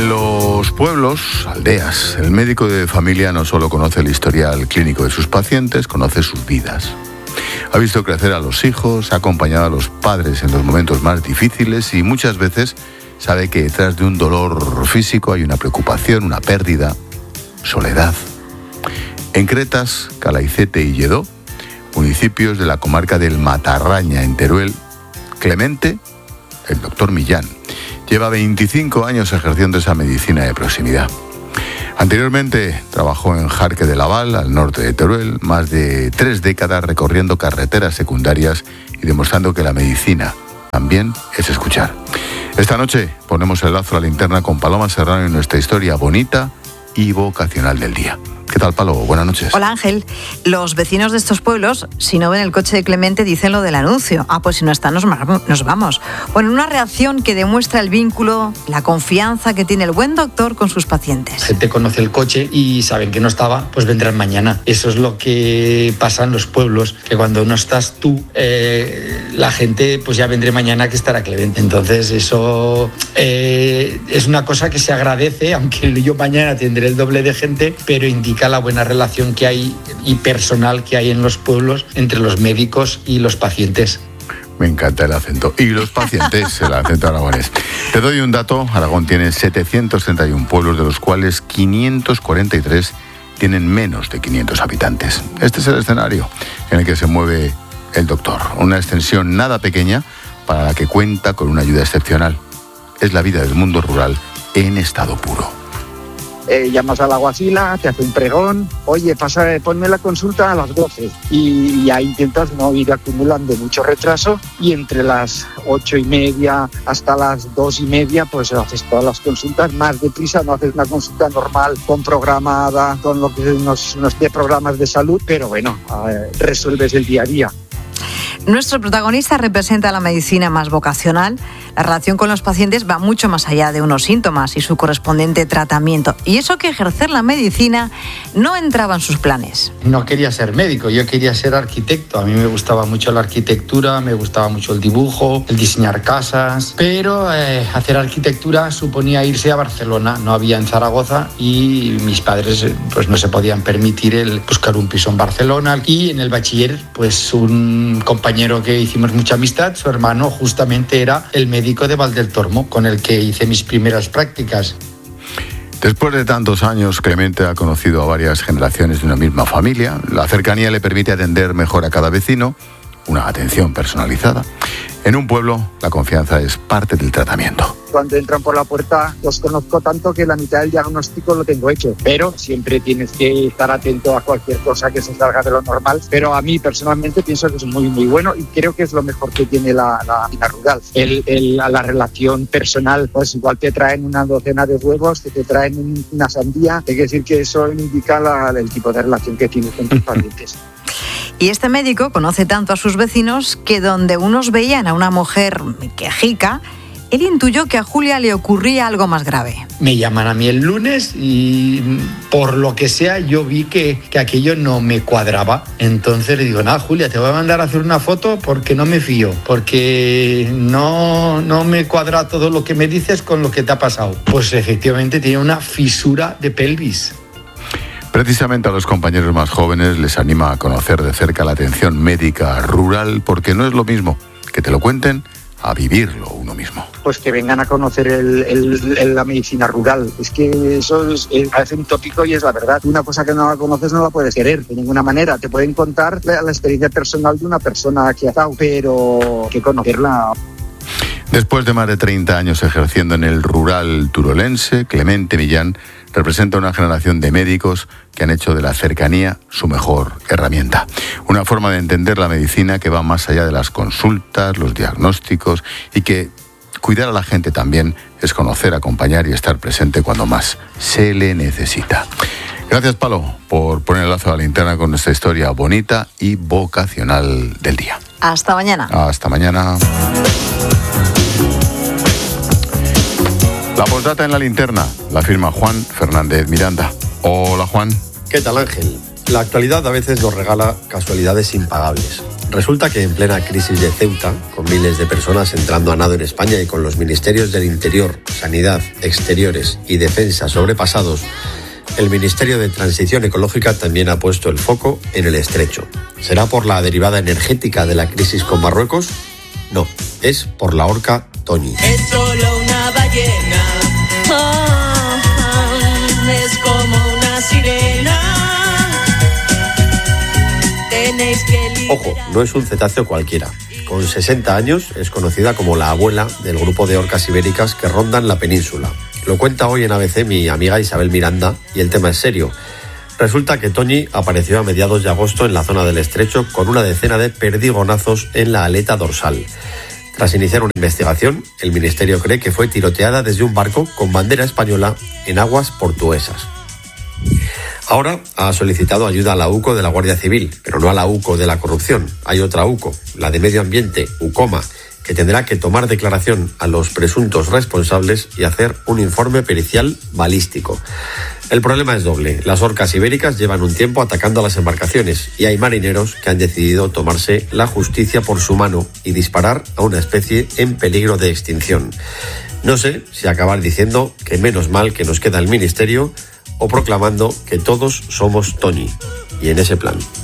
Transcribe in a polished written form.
En los pueblos, aldeas, el médico de familia no solo conoce el historial clínico de sus pacientes, conoce sus vidas. Ha visto crecer a los hijos, ha acompañado a los padres en los momentos más difíciles y muchas veces sabe que detrás de un dolor físico hay una preocupación, una pérdida, soledad. En Cretas, Calaicete y Lledó, municipios de la comarca del Matarraña, en Teruel, Clemente, el doctor Millán, lleva 25 años ejerciendo esa medicina de proximidad. Anteriormente trabajó en Jarque de la Val, al norte de Teruel, más de 3 décadas recorriendo carreteras secundarias y demostrando que la medicina también es escuchar. Esta noche ponemos el lazo a la linterna con Paloma Serrano en nuestra historia bonita y vocacional del día. ¿Qué tal, Palo? Buenas noches. Hola, Ángel. Los vecinos de estos pueblos, si no ven el coche de Clemente, dicen lo del anuncio. Pues si no está, nos vamos. Bueno, una reacción que demuestra el vínculo, la confianza que tiene el buen doctor con sus pacientes. La gente conoce el coche y saben que no estaba, pues vendrán mañana. Eso es lo que pasa en los pueblos, que cuando no estás tú, la gente, pues ya vendré mañana que estará Clemente. Entonces eso es una cosa que se agradece, aunque yo mañana tendré el doble de gente, pero indica la buena relación que hay y personal que hay en los pueblos entre los médicos y los pacientes. Me encanta el acento. Y los pacientes, el acento aragonés. Te doy un dato. Aragón tiene 731 pueblos, de los cuales 543 tienen menos de 500 habitantes. Este es el escenario en el que se mueve el doctor. Una extensión nada pequeña para la que cuenta con una ayuda excepcional. Es la vida del mundo rural en estado puro. Llamas a la guasila, te hace un pregón, oye, ponme la consulta a las 12 y ya intentas no ir acumulando mucho retraso y entre las 8:30 hasta las 2:30 pues haces todas las consultas más deprisa, no haces una consulta normal con programada, con lo que nos dé programas de salud, pero bueno, resuelves el día a día. Nuestro protagonista representa la medicina más vocacional. La relación con los pacientes va mucho más allá de unos síntomas y su correspondiente tratamiento. Y eso que ejercer la medicina no entraba en sus planes. No quería ser médico, yo quería ser arquitecto. A mí me gustaba mucho la arquitectura, me gustaba mucho el dibujo, el diseñar casas. Pero hacer arquitectura suponía irse a Barcelona. No había en Zaragoza y mis padres pues no se podían permitir el buscar un piso en Barcelona. Y en el bachiller, pues un compañero que hicimos mucha amistad, su hermano justamente era el médico de Valdeltormo, con el que hice mis primeras prácticas. Después de tantos años, Clemente ha conocido a varias generaciones de una misma familia. La cercanía le permite atender mejor a cada vecino, una atención personalizada. En un pueblo, la confianza es parte del tratamiento. Cuando entran por la puerta los conozco tanto que la mitad del diagnóstico lo tengo hecho, pero siempre tienes que estar atento a cualquier cosa que se salga de lo normal. Pero a mí personalmente pienso que es muy muy bueno y creo que es lo mejor que tiene la medicina rural. La relación personal, pues igual te traen una docena de huevos, que te traen una sandía, hay que decir que eso indica el tipo de relación que tienes con tus pacientes. Y este médico conoce tanto a sus vecinos que donde unos veían a una mujer quejica, él intuyó que a Julia le ocurría algo más grave. Me llaman a mí el lunes y por lo que sea yo vi que aquello no me cuadraba. Entonces le digo, nada, Julia, te voy a mandar a hacer una foto porque no me fío, porque no me cuadra todo lo que me dices con lo que te ha pasado. Pues efectivamente tiene una fisura de pelvis. Precisamente a los compañeros más jóvenes les anima a conocer de cerca la atención médica rural, porque no es lo mismo que te lo cuenten a vivirlo uno mismo. Pues que vengan a conocer la medicina rural. Es que eso parece un tópico y es la verdad. Una cosa que no la conoces no la puedes querer de ninguna manera. Te pueden contar la experiencia personal de una persona que ha estado, pero que conocerla. Después de más de 30 años ejerciendo en el rural turolense, Clemente Millán representa una generación de médicos que han hecho de la cercanía su mejor herramienta. Una forma de entender la medicina que va más allá de las consultas, los diagnósticos, y que cuidar a la gente también es conocer, acompañar y estar presente cuando más se le necesita. Gracias, Palo, por poner el lazo a la linterna con nuestra historia bonita y vocacional del día. Hasta mañana. Hasta mañana. La postdata en la linterna la firma Juan Fernández Miranda. Hola, Juan. ¿Qué tal, Ángel? La actualidad a veces nos regala casualidades impagables. Resulta que en plena crisis de Ceuta, con miles de personas entrando a nado en España y con los ministerios del Interior, Sanidad, Exteriores y Defensa sobrepasados, el Ministerio de Transición Ecológica también ha puesto el foco en el estrecho. ¿Será por la derivada energética de la crisis con Marruecos? No, es por la orca Toñi. Es solo una ballena, es como una sirena. Tenéis que Ojo, no es un cetáceo cualquiera. Con 60 años es conocida como la abuela del grupo de orcas ibéricas que rondan la península. Lo cuenta hoy en ABC mi amiga Isabel Miranda y el tema es serio. Resulta que Toñi apareció a mediados de agosto en la zona del estrecho con una decena de perdigonazos en la aleta dorsal. Tras iniciar una investigación, el ministerio cree que fue tiroteada desde un barco con bandera española en aguas portuguesas. Ahora ha solicitado ayuda a la UCO de la Guardia Civil, pero no a la UCO de la corrupción. Hay otra UCO, la de Medio Ambiente, UCOMA, que tendrá que tomar declaración a los presuntos responsables y hacer un informe pericial balístico. El problema es doble. Las orcas ibéricas llevan un tiempo atacando a las embarcaciones y hay marineros que han decidido tomarse la justicia por su mano y disparar a una especie en peligro de extinción. No sé si acabar diciendo que menos mal que nos queda el ministerio o proclamando que todos somos Toñi. Y en ese plan.